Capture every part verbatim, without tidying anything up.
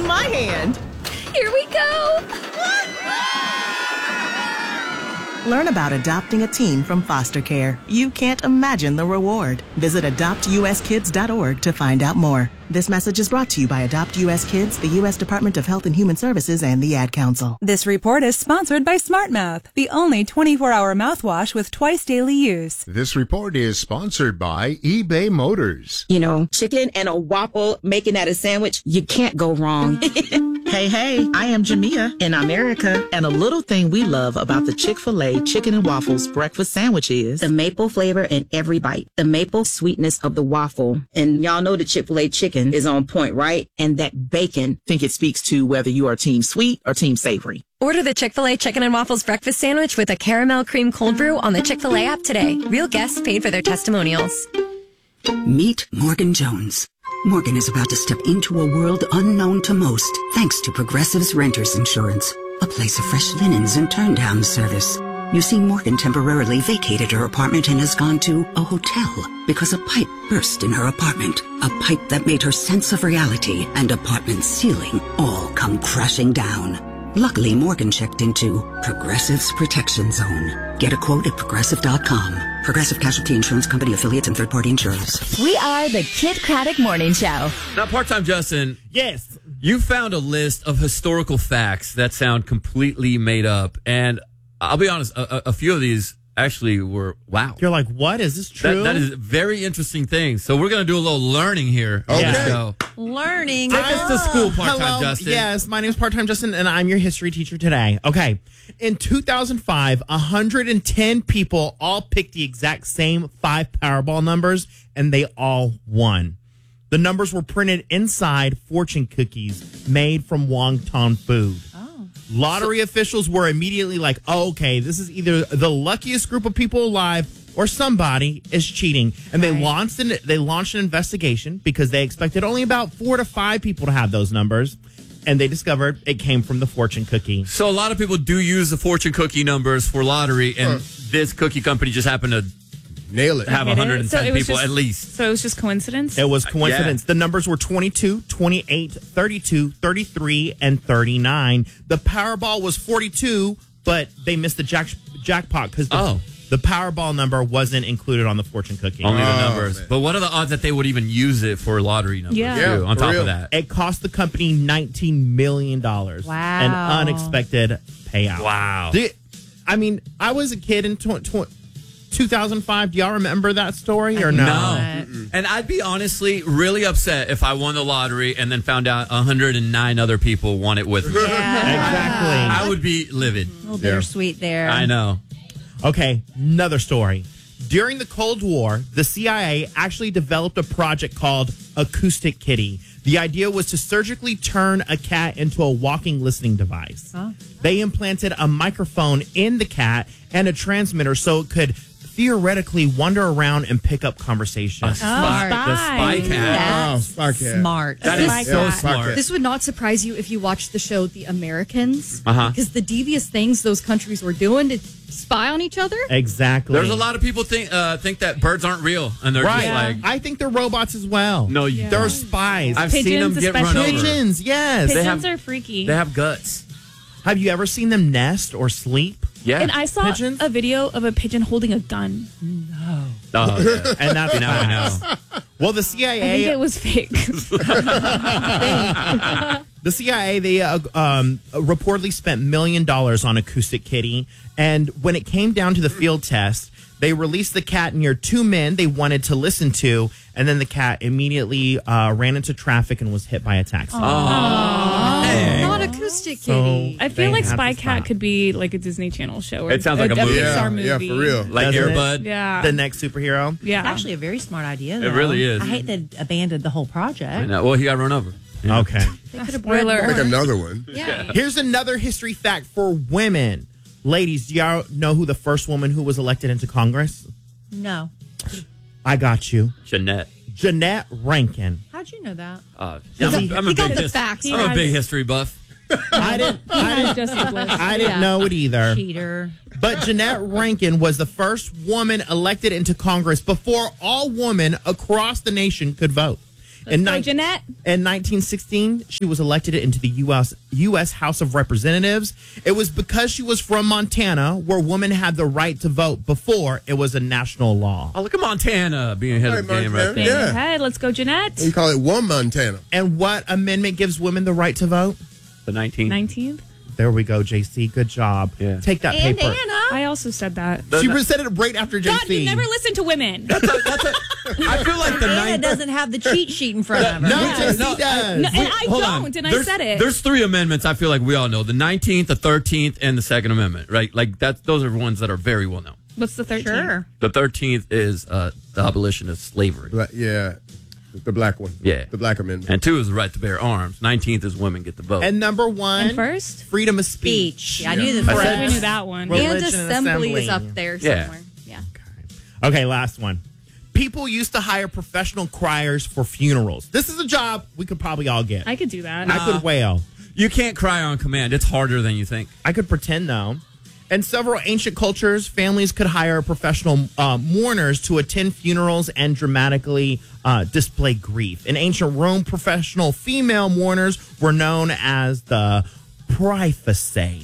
my hand. Here we go. Learn about adopting a teen from foster care. You can't imagine the reward. Visit adopt u s kids dot org to find out more. This message is brought to you by Adopt U S Kids, the U S Department of Health and Human Services, and the Ad Council. This report is sponsored by SmartMouth, the only twenty-four hour mouthwash with twice daily use. This report is sponsored by eBay Motors. You know, chicken and a waffle, making that a sandwich, you can't go wrong. Hey, hey, I am Jamia in America, and a little thing we love about the Chick-fil-A Chicken and Waffles breakfast sandwich is the maple flavor in every bite, the maple sweetness of the waffle. And y'all know the Chick-fil-A chicken is on point, right? And that bacon. think it speaks to whether you are team sweet or team savory. Order the Chick-fil-A Chicken and Waffles breakfast sandwich with a caramel cream cold brew on the Chick-fil-A app today. Real guests paid for their testimonials. Meet Morgan Jones. Morgan is about to step into a world unknown to most, thanks to Progressive's Renters Insurance, a place of fresh linens and turn-down service. You see, Morgan temporarily vacated her apartment and has gone to a hotel because a pipe burst in her apartment. A pipe that made her sense of reality and apartment ceiling all come crashing down. Luckily, Morgan checked into Progressive's Protection Zone. Get a quote at progressive dot com. Progressive Casualty Insurance Company, affiliates, and third-party insurers. We are the Kid Craddock Morning Show. Now, Part-Time Justin. Yes. You found a list of historical facts that sound completely made up. And I'll be honest, a, a few of these actually were, wow. You're like, what? Is this true? That, that is a very interesting thing. So we're going to do a little learning here. Okay. On the show. Learning. Take us to school, Part-Time Hello. Justin. Yes, my name is Part-Time Justin, and I'm your history teacher today. Okay. In two thousand five, one hundred ten people all picked the exact same five Powerball numbers, and they all won. The numbers were printed inside fortune cookies made from wonton food. Lottery officials were immediately like, oh, okay, this is either the luckiest group of people alive or somebody is cheating. And they Right. launched an, they launched an investigation because they expected only about four to five people to have those numbers. And they discovered it came from the fortune cookie. So a lot of people do use the fortune cookie numbers for lottery, and Huh. this cookie company just happened to Nail it. have Hit it. one hundred ten So it was people just- at least. So it was just coincidence? It was coincidence. Yeah. The numbers were twenty-two, twenty-eight, thirty-two, thirty-three, and thirty-nine. The Powerball was forty-two, but they missed the jack, jackpot because the, Oh. the Powerball number wasn't included on the fortune cookie. Only the Oh, numbers. man. But what are the odds that they would even use it for lottery numbers? Yeah. too, Yeah, on for top real. of that. It cost the company nineteen million dollars. Wow. An unexpected payout. Wow. Do- I mean, I was a kid in tw- tw- two thousand five. Do y'all remember that story or no? No. And I'd be honestly really upset if I won the lottery and then found out one hundred nine other people won it with me. Exactly. I would be livid. A little bittersweet there. I know. Okay, another story. During the Cold War, the C I A actually developed a project called Acoustic Kitty. The idea was to surgically turn a cat into a walking listening device. Huh? They implanted a microphone in the cat and a transmitter so it could theoretically wander around and pick up conversation. A spy, the spy cat. Oh, spy cat. Smart. That Spy is so cat. smart. This would not surprise you if you watched the show The Americans. Uh-huh. Because the devious things those countries were doing to spy on each other. Exactly. There's a lot of people think uh, think that birds aren't real, and they're Right. just like, I think they're robots as well. no, you They're don't. spies. I've seen them Pigeons get run especially. over. Pigeons, yes. They Pigeons have- are freaky. They have guts. Have you ever seen them nest or sleep? Yeah. And I saw Pigeons? a video of a pigeon holding a gun. Oh, yeah. And that's Now I know. facts. Well, the C I I think A, it was fake. the C I A, they uh, um, reportedly spent million dollars on Acoustic Kitty, and when it came down to the field test, they released the cat near two men they wanted to listen to, and then the cat immediately uh, ran into traffic and was hit by a taxi. Not Acoustic Kitty. I feel They like had Spy to Cat stop. could be like a Disney Channel show. Or It sounds like a movie. Pixar Yeah, movie. yeah, for real. Like Doesn't it? Airbud. Yeah. The next superhero. yeah. It's actually a very smart idea. It though. really is. I hate they abandoned the whole project. I know. Well, he got run over. Yeah. Okay. They could have bred Spoiler. Make more. another one. Yeah. Here's another history fact for women. Ladies, do y'all know who the first woman who was elected into Congress? No. I got you. Jeanette. Jeanette Rankin. How'd you know that? Uh, He I'm, got- I'm a he got big the his- facts. I'm a He big has- history buff. I didn't I didn't, Just a bliss. I didn't Yeah. know it either. Cheater. But Jeanette Rankin was the first woman elected into Congress before all women across the nation could vote. In, go, ni- Jeanette. in nineteen sixteen, she was elected into the U S U S House of Representatives. It was because she was from Montana, where women had the right to vote before it was a national law. Oh, look at Montana being ahead of the game right there. Yeah. Ahead. Let's go, Jeanette. You call it one Montana. And what amendment gives women the right to vote? The nineteenth. nineteenth. There we go, J C. Good job. Yeah. Take that And paper. Anna. I also said that. She said it right after J C. God, you never listen to women. That's a, that's a, I feel like the Anna ninth. doesn't have the cheat sheet in front of her. No, Yeah, J C no, does. No, and I Hold don't, on. and I There's- said it. There's three amendments I feel like we all know. The nineteenth, the thirteenth, and the Second Amendment, right? Like that. Those are ones that are very well known. What's the thirteenth? Sure. The thirteenth is uh, the abolition of slavery. Bla- yeah, the black one. Yeah. The black amendment. And two is the right to bear arms. nineteenth is women get to vote. And number one, And first? freedom of speech. Speech. Yeah, I knew the I I said- knew that one. Religion And and assembly is assembly. up there Yeah. somewhere. Yeah. Okay, last one. People used to hire professional criers for funerals. This is a job we could probably all get. I could do that. I could wail. you can't cry on command. It's harder than you think. I could pretend, though. In several ancient cultures, families could hire professional uh, mourners to attend funerals and dramatically uh, display grief. In ancient Rome, professional female mourners were known as the praeface.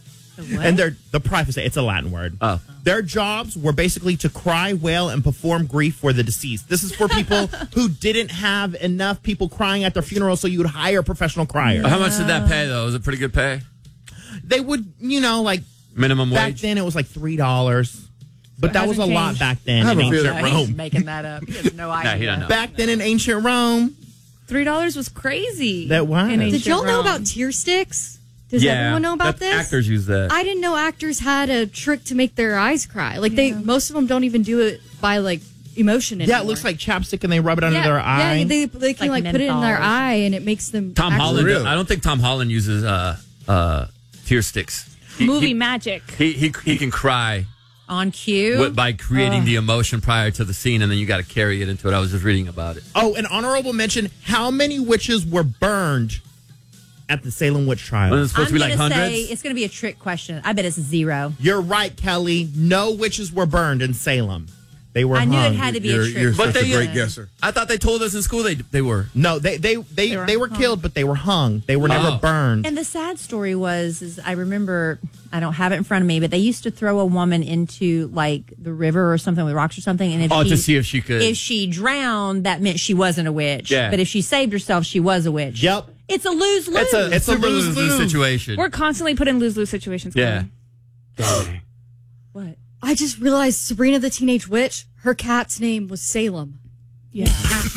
And they're the praeface, it's a Latin word. Oh. Their jobs were basically to cry, wail, and perform grief for the deceased. This is for people who didn't have enough people crying at their funeral, so you would hire professional criers. How much did that pay, though? Was it pretty good pay? They would, you know, like Minimum back wage? then it was like three dollars, but it that was a hasn't lot changed. back then I have in a feeling- ancient No, he's Rome. making that up. He has no idea. he don't know. Back then in ancient Rome, Three dollars was crazy. That was. in Did ancient Did y'all know Rome. about tear sticks? Does yeah. everyone know about That- this? Actors use that. I didn't know actors had a trick to make their eyes cry. Like they, most of them don't even do it by like emotion anymore. yeah, it looks like chapstick, and they rub it under yeah, their eye. Yeah, they they can Like like, put it in their menthols. eye, and it makes them. Tom actually- Holland. Really? I don't think Tom Holland uses uh, uh, tear sticks. He- Movie he, magic. He, he he can cry On cue. with, by creating the emotion prior to the scene, and then you got to carry it into it. I was just reading about it. Oh, an honorable mention: how many witches were burned at the Salem witch trial? Wasn't it supposed I'm to be like gonna hundreds? say it's going to be a trick question. I bet it's zero. You're right, Kelly. No witches were burned in Salem. They were I knew hung. it had to be You're, a trick. you're But such they- a great guesser. I thought they told us in school they they were. No, they they they They were they were hung. killed, but they were hung. They were never Oh. burned. And the sad story was, is I remember, I don't have it in front of me, but they used to throw a woman into like the river or something with rocks or something, and if Oh, she, to see if she could. if she drowned, that meant she wasn't a witch. Yeah. But if she saved herself, she was a witch. Yep. It's a lose lose. It's a it's a a lose lose lose-lose. situation. We're constantly put in lose lose situations. Yeah. Chloe. What? I just realized Sabrina the Teenage Witch. Her cat's name was Salem. Yeah.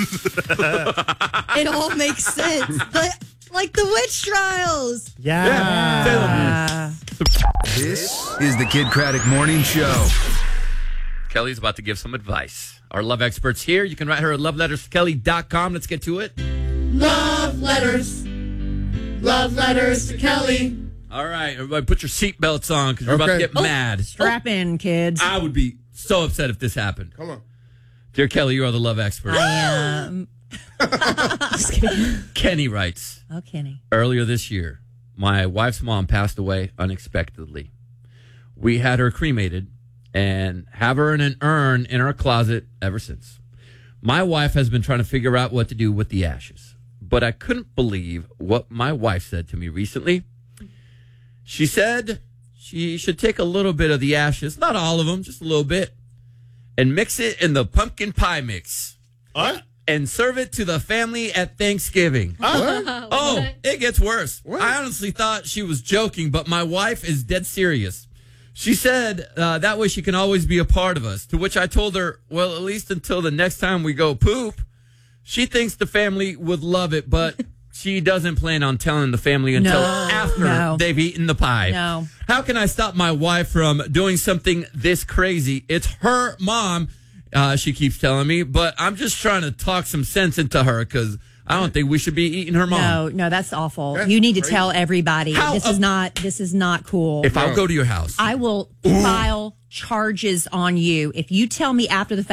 It all makes sense. The, like the witch trials. Yeah. This is the Kid Craddock Morning Show. Kelly's about to give some advice. Our love expert's here. You can write her at love letters kelly dot com. Let's get to it. Love letters. Love letters to Kelly. All right, everybody put your seatbelts on because you're about to Okay. get mad. Strap in, kids. I would be so upset if this happened. Come on. Dear Kelly, you are the love expert. I am. Just kidding. Kenny writes, Oh, Kenny. earlier this year, my wife's mom passed away unexpectedly. We had her cremated and have her in an urn in our closet ever since. My wife has been trying to figure out what to do with the ashes, but I couldn't believe what my wife said to me recently. She said she should take a little bit of the ashes, not all of them, just a little bit, and mix it in the pumpkin pie mix. What? And serve it to the family at Thanksgiving. What? Oh, it gets worse. I honestly thought she was joking, but my wife is dead serious. She said uh, that way she can always be a part of us, to which I told her, well, at least until the next time we go poop. She thinks the family would love it, but she doesn't plan on telling the family until No, after no. they've eaten the pie. No. How can I stop my wife from doing something this crazy? It's her mom, uh, she keeps telling me, but I'm just trying to talk some sense into her because I don't think we should be eating her mom. No, no, that's awful. That's you need to crazy. tell everybody. How this up- is not. This is not cool. If I'll go to your house. I will file charges on you if you tell me after the fact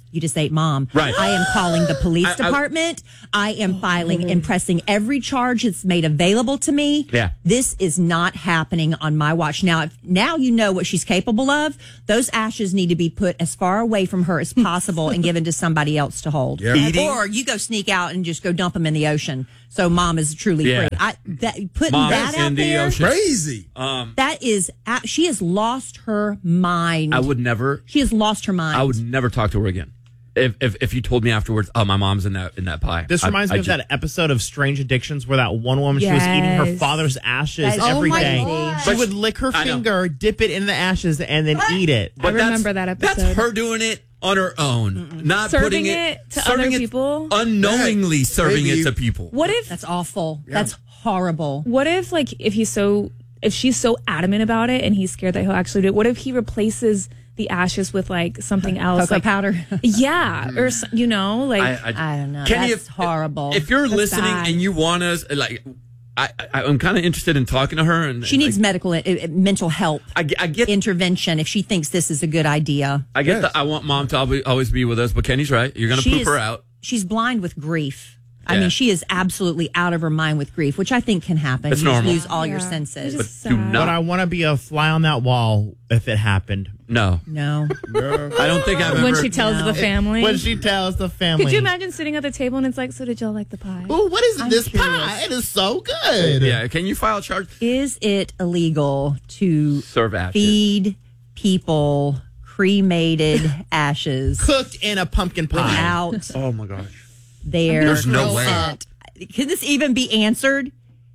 You just say, Mom, Right. I am calling the police I- I- department. I am filing and pressing every charge that's made available to me. Yeah. This is not happening on my watch. Now, if now you know what she's capable of, those ashes need to be put as far away from her as possible and given to somebody else to hold. Yeah. Eating- Or you go sneak out and just go dump them in the ocean. So Mom is truly Yeah. free. I, that, putting Mom that is out in the there, ocean. Crazy. Um, that is, a- she has lost her mind. I would never. She has lost her mind. I would never talk to her again. If if, if you told me afterwards, oh, my mom's in that in that pie. This I- reminds I me of ju- that episode of Strange Addictions where that one woman, she was eating her Yes. father's ashes That is every so day. crazy. She would lick her I know. finger, dip it in the ashes, and then eat it. I remember that episode. That's her doing it on her own, not Serving putting it to serving other it- people? unknowingly serving Maybe- it to people. What if That's awful. That's horrible. What if, like, if he's so, if she's so adamant about it and he's scared that he'll actually do it, what if he replaces the ashes with, like, something else? Cocoa like, powder. Yeah. Or, s- you know, like, I don't know. Kenny, That's if- horrible. If you're That's listening bad. and you want us, like, I, I I'm kind of interested in talking to her, and She needs like, medical, uh, uh, mental help I, get- I get, intervention if she thinks this is a good idea. I get Yes. that. I want mom to always, always be with us, but Kenny's right. You're gonna She poop is- her out. She's blind with grief. I Yeah. mean, she is absolutely out of her mind with grief, which I think can happen. It's you just normal. lose all your Yeah. senses. But It's do sad. not. But I want to be a fly on that wall if it happened. no, No. I don't think I've when ever. she tells No. the family. When she tells the family. Could you imagine sitting at the table and it's like, so did y'all like the pie? Ooh, what is I'm this curious. pie? It is so good. Yeah, can you file a charge? Is it illegal to Serve ashes. feed people cremated ashes Cooked in a pumpkin pie. without Oh my gosh. their There's no way. consent? Can this even be answered?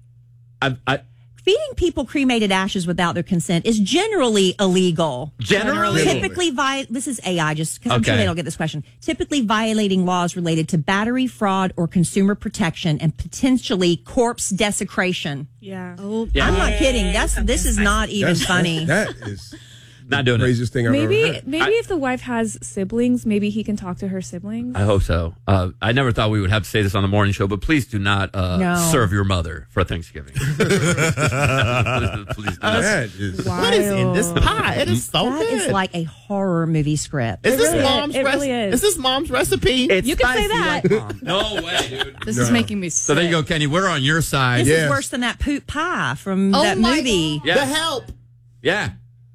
I, I Feeding people cremated ashes without their consent is generally illegal. generally. Typically, vi- this is A I, just because I'm sure Okay. they don't get this question. Typically, violating laws related to battery, fraud, or consumer protection, and potentially corpse desecration. Yeah. Oh, Yeah. I'm not kidding. That's this is not even That's- funny. That is Not doing the it. craziest thing I've Maybe, ever heard. maybe I- if the wife has siblings, maybe he can talk to her siblings. I hope so. Uh, I never thought we would have to say this on the morning show, but please do not uh, No. serve your mother for Thanksgiving. please, please do not. That is What is in this pie? It is so That good. is like a horror movie script. Is this really is. mom's It really recipe? is. Is this mom's recipe? It's You can say spicy that. like mom. No way, dude. this No. is making me sick. So there you go, Kenny. We're on your side. This Yes. is worse than that poop pie from Oh that my movie. God. Yeah. The help. Yeah.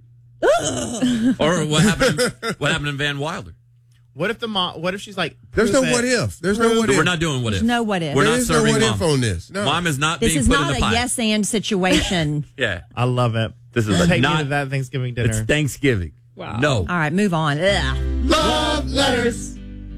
Or what happened? What happened in Van Wilder? What if the mom? What if she's like? There's no prove it. what if. There's no what if. We're not doing what if. No what if. We're There not is no serving what mom. if on this. No. Mom is not This being is put not in a the pie. yes and situation. Yeah. I love it. This is Take me not- to that Thanksgiving dinner. It's Thanksgiving. Wow. No. All right, move on. Ugh. Love letters.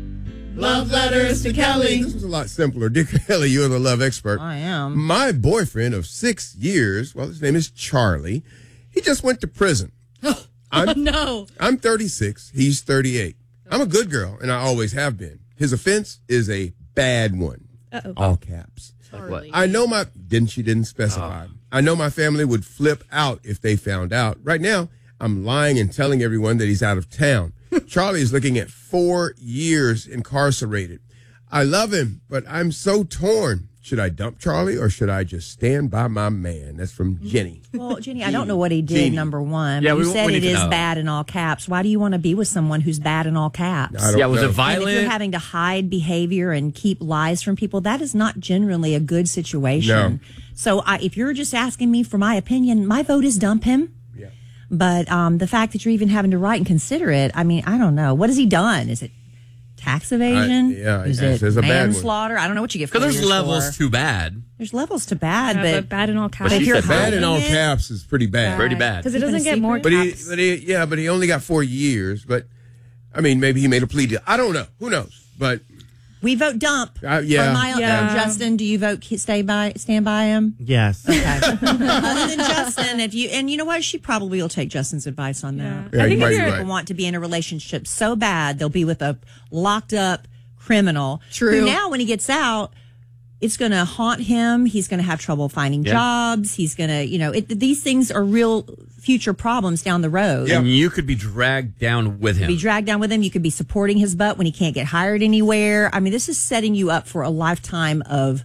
Love letters to Kelly. This was a lot simpler. Dear Kelly, you're the love expert. I am. My boyfriend of six years, well, his name is Charlie. He just went to prison. I'm, Oh, no. I'm thirty-six. He's thirty-eight. I'm a good girl, and I always have been. His offense is a bad one. Uh-oh. All caps. Like what? I know my didn't she didn't specify. I know my family would flip out if they found out. Right now, I'm lying and telling everyone that he's out of town. Charlie is looking at four years incarcerated. I love him, but I'm so torn. Should I dump Charlie or should I just stand by my man? That's from Jenny. Well, Jenny, I don't know what he did, Jeannie. number one. Yeah, you we- said we it need to is know. bad in all caps. Why do you want to be with someone who's bad in all caps? I don't Yeah, was know. it And if violent? you're having to hide behavior and keep lies from people, that is not generally a good situation. No. So I, if you're just asking me for my opinion, my vote is dump him. Yeah. But um, the fact that you're even having to write and consider it, I mean, I don't know. What has he done? Is it tax evasion? I- yeah, Is it's- it it's a bad one. manslaughter? I don't know what you get. Because four there's years levels for. to bad. There's levels to bad, Yeah, but, but bad in all caps. But if she you're said Bad in all hiding it- caps is pretty bad. Pretty bad. Because it Keeping doesn't a get more secret? But he, caps. but he, yeah, but he only got four years. But I mean, maybe he made a plea deal. I don't know. Who knows? But we vote dump. Uh, yeah. For my, Yeah. uh, Justin, do you vote ke- stay by stand by him? Yes. Okay. Other than Justin, if you and you know what, she probably will take Justin's advice on that. Yeah, I think you might if be you're right. People want to be in a relationship so bad they'll be with a locked up criminal. True. Who now, when he gets out, it's going to haunt him. He's going to have trouble finding Yeah. jobs. He's going to, you know, it, these things are real future problems down the road. And you could be dragged down with him. Be dragged down with him. You could be supporting his butt when he can't get hired anywhere. I mean, this is setting you up for a lifetime of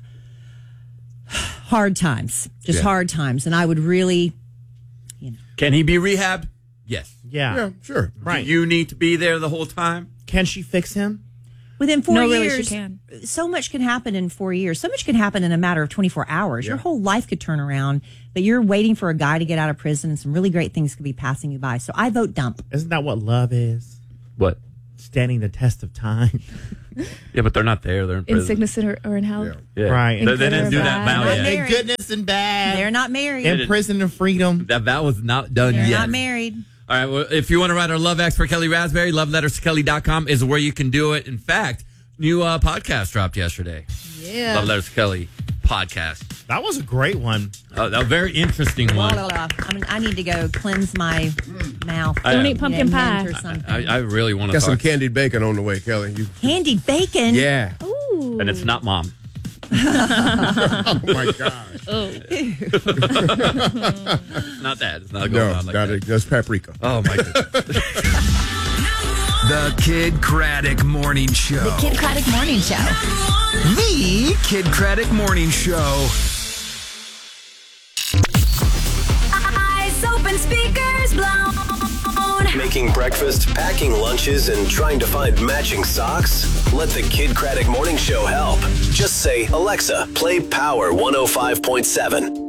hard times, just Yeah. hard times. And I would really, Can he be rehabbed? Yes. Yeah. yeah, sure. Right. Do you need to be there the whole time? Can she fix him? Within four No, years, really, she can. so much can happen in four years. So much can happen in a matter of twenty-four hours. Yeah. Your whole life could turn around, but you're waiting for a guy to get out of prison and some really great things could be passing you by. So I vote dump. Isn't that what love is? What? Standing the test of time. Yeah, but they're not there. They're in In prison. sickness or, or in hell. Yeah. Yeah. Right. They, they didn't do that vow Not yet. married. And goodness and bad. They're not married. In prison and freedom. That vow was not done They're yet. not married. All right. Well, if you want to write our love X for Kelly Raspberry, love letters to kelly dot com is where you can do it. In fact, new uh, podcast dropped yesterday. Yeah. Love letters to Kelly podcast. That was a great one. Oh, that was a very interesting one. Blah, blah, blah. I, mean, I need to go cleanse my mouth. I- Don't eat pumpkin Yeah, mint pie. or something. I, I really want to Got talk. some candied bacon on the way, Kelly. You, Candy bacon. yeah. Ooh. And it's not mom. Oh my gosh. Oh. Not that. It's not going No, on like not that. it. Just paprika. Oh, my goodness. The Kid Craddock Morning Show. The Kid Craddock Morning Show. The Kid Craddock Morning Show. Eyes open, speakers blown. Making breakfast, packing lunches, and trying to find matching socks? Let the Kid Craddock Morning Show help. Just say, Alexa, play Power one oh five point seven.